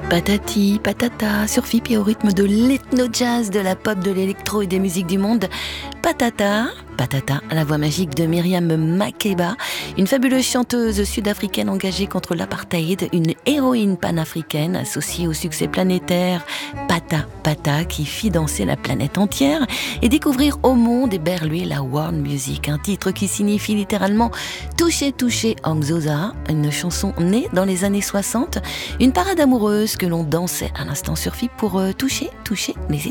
Patati, patata, sur FIP et au rythme de l'ethno-jazz, de la pop, de l'électro et des musiques du monde. Patata, patata, à la voix magique de Myriam Makeba, une fabuleuse chanteuse sud-africaine engagée contre l'apartheid, une héroïne panafricaine associée au succès planétaire Pata Pata qui fit danser la planète entière et découvrir au monde et berluer la world music, un titre qui signifie littéralement toucher, toucher Angzoza, une chanson née dans les années 60, une parade amoureuse que l'on dansait à l'instant sur FIP pour toucher, toucher les